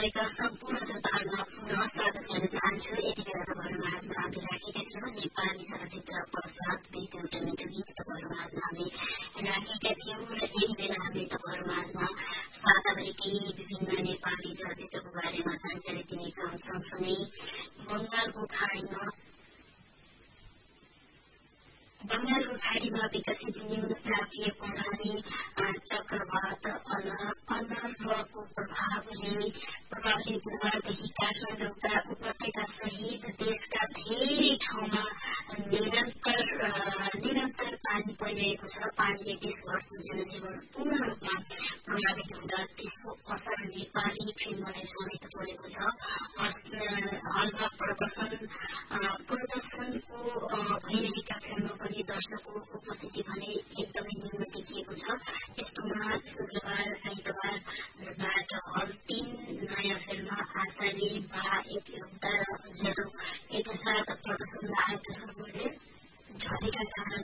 तपाईँका सम्पूर्ण जनताहरूमा पुनः स्वागत गर्न चाहन्छु। यति बेला तपाईँहरू माझमा हामी राखेका थियौँ नेपाली चलचित्र पश्चात एउटा मिठो गीत तपाईँहरू माझमा हामी राखेका थियौँ र यही बेला हामी तपाईँहरू माझमा साताभरिकै विभिन्न नेपाली चलचित्रको बारेमा जानकारी दिने क्रम सँगसँगै बंगालको खाडीमा विकसित न्यून चापीय प्रणाली चक्रवात अनर्वको प्रभावले बुधबारदेखि काठमाडौँका उपत्यका सहित देशका धेरै ठाउँमा निरन्तर पानी परिरहेको छ। पानीले देशभरको जनजीवन पूर्ण रूपमा प्रभावित हुँदा त्यसको असर नेपाली फिल्मलाई समेत परेको छ। हलमा प्रदर्शनको भइरहेका फिल्ममा पनि दर्शकको उपस्थिति भने एकदमै न्यून देखिएको छ। यस्तोमा शुक्रबार आइतबारबाट हल 3 नयाँ फिल्म आशाले बा एक युद्ध र जरो एकसाथ प्रदर्शनमा आएका सबैले झरेका कारण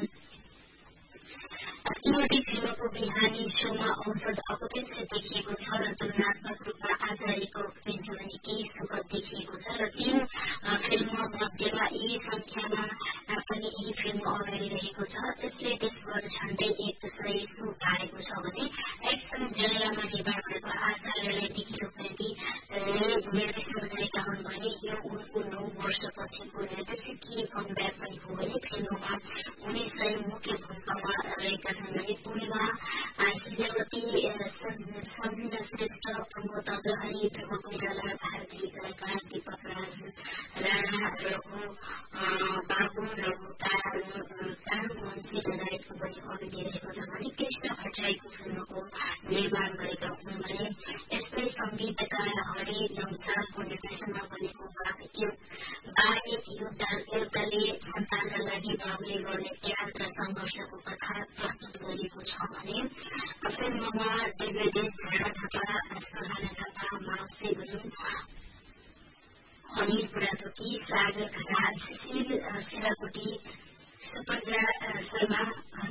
तीनवटै फिल्मको बिहानी शोमा औसत अकुपेन्सी देखिएको छ र तुलनात्मक रूपमा आचार्यको अकुपेन्सी भने केही सुखद देखिएको छ र 3 फिल्म मध्येमा यही संख्यामा पनि यही फिल्म अगाडि रहेको छ। त्यसले देशभर झण्डै 100 सो पाएको छ भने एक्सन जनरामा निर्माण भएको आचार्यलाई टिकी लोकनेती निर्देशन गरेका हुन् भने यो उनको 9 वर्षपछिको निर्देशकीय कमब्याक पनि हो भने फिल्ममा उनी स्वयं मुख्य भूमिकामा रहेका छन् भने पूर्णिमा सिजावती सजिना श्रेष्ठ प्रमोद अग्रहरी ध्रुव कोइराला भारतीय कलाकार दीपक राज राणा बाबु कारू मन्छे लगायतको पनि अभिनय रहेको छ भने कृष्ण भट्टराईको फिल्मको निर्माण गरेका हुन् भने यस्तै संगीतकार हरि लम्सालको निर्देशनमा बनेको एक युद्धले सन्तानका लागि बाबुले गर्ने त्याग र संघर्षको कथा प्रस्तुत गरिएको छ भने फिल्ममा देवेश झाडा थापा सुहाना थापा माउसे गुरुङ अनिल बुढाथोकी सागर खनाल सुशील शिवाकोटी सुप्रजा शर्मा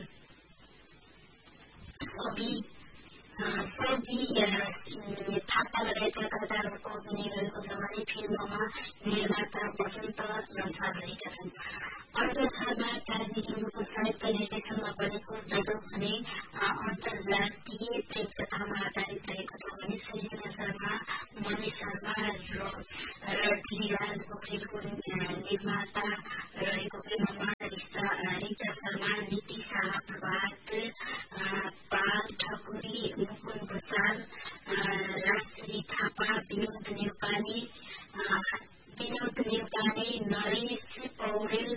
सोबी थापा लगायतका कलाकारहरूको अभिनय रहेको छ भने फिल्ममा निर्माता वसन्त लम्साल रहेका छन्। अर्जुन शर्मा काजी लिम्बुको संयुक्त निर्देशनमा बनेको जदो भने अन्तर्जातीय प्रेम कथामा आधारित रहेको छ भने सृजना शर्मा मणि शर्मा र गिरिराज पोखरेलको निर्माता रहेको फिल्ममा रिचा शर्मा नीति शाह प्रभात पाल ठकुरी मुकुन्द भूषाल राजश्री थापा विनोद नेउपाने नरेश पौडेल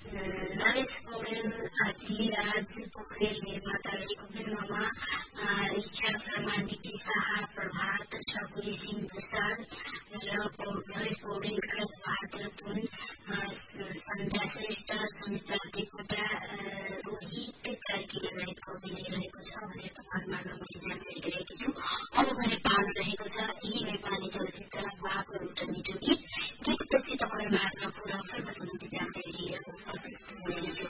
गिरिराज पोखरेल निर्माता रहेको फिल्ममा इच्छा शर्मा नीति शाह प्रभात ठकुरी सिंह भूषाल र नरेश पौडेल बहादुर पुन सन्ध्या श्रेष्ठ सुनिता देवकोटा रोहित कार्की लगायतको अभिनय रहेको छ भनेर तपाईँहरूमा मैले जानकारी गराएकी छु। अब भने पालो रहेको छ यही नेपाली चलचित्र बाको एउटा मिठो गीतपछि तपाईँहरूमा हातमा पुरा फिल्म सम्बन्धी जानकारी लिएर उपस्थित हुनेछु।